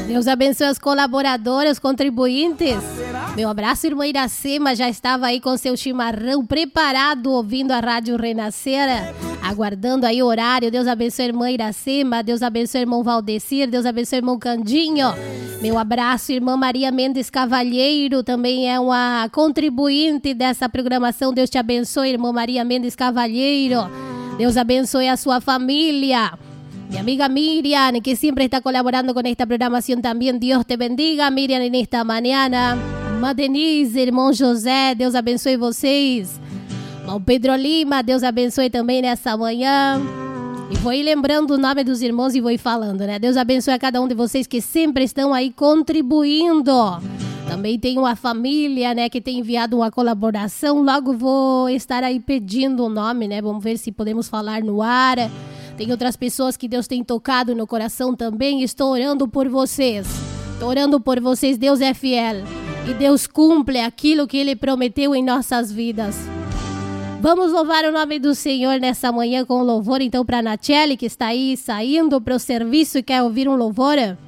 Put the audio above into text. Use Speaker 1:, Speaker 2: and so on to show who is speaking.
Speaker 1: Deus abençoe os colaboradores, os contribuintes. Meu abraço, irmã Iracema, já estava aí com seu chimarrão preparado, ouvindo a Rádio Renascer, aguardando aí o horário. Deus abençoe a irmã Iracema, Deus abençoe o irmão Valdecir, Deus abençoe o irmão Candinho. Meu abraço, irmã Maria Mendes Cavalheiro, também é uma contribuinte dessa programação. Deus te abençoe, irmã Maria Mendes Cavalheiro. Deus abençoe a sua família. Mi amiga Miriam, que siempre está colaborando con esta programación también. Dios te bendiga, Miriam, en esta mañana. Irmã Denise, irmão José, Deus abençoe vocês. Irmão Pedro Lima, Deus abençoe também nessa manhã. E vou ir lembrando o nome dos irmãos e vou ir falando, né? Deus abençoe a cada um de vocês que sempre estão aí contribuindo. Também tem uma família, né, que tem enviado uma colaboração. Logo vou estar aí pedindo o nome, né? Vamos ver se podemos falar no ar. Tem outras pessoas que Deus tem tocado no coração também. Estou orando por vocês. Estou orando por vocês. Deus é fiel. E Deus cumpre aquilo que Ele prometeu em nossas vidas. Vamos louvar o nome do Senhor nessa manhã com louvor. Então, para a Nachelle, que está aí saindo para o serviço e quer ouvir um louvor.